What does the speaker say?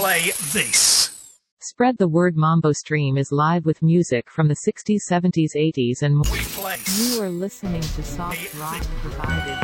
play this. Spread the word. Mambo Stream is live with music from the 60s, 70s, 80s and more. We play. You are listening to soft rock provided